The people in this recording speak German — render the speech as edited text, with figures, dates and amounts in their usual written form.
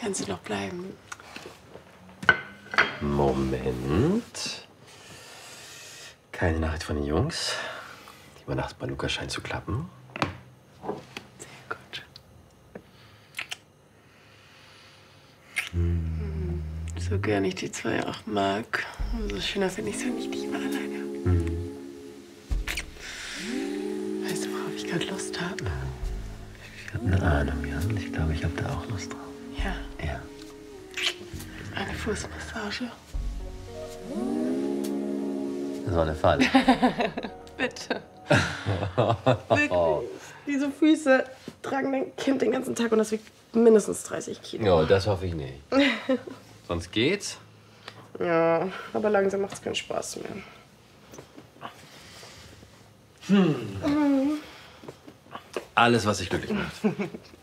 kannst du noch bleiben. Moment. Keine Nachricht von den Jungs. Die Übernacht bei Lukas scheint zu klappen. Sehr gut. So gern ich die zwei auch mag. Umso schöner finde ich es, wenn ich nicht mehr alleine habe. Weißt du, worauf ich gerade Lust habe? Ich habe eine Ahnung, ja. Und ich glaube, ich habe da auch Lust drauf. Ja, Ja. eine Fußmassage. Das war eine Falle. Bitte. Wirklich. Diese Füße tragen dein Kind den ganzen Tag und das wiegt mindestens 30 Kilo. Ja, das hoffe ich nicht. Sonst geht's? Ja, aber langsam macht es keinen Spaß mehr. Alles, was dich glücklich macht.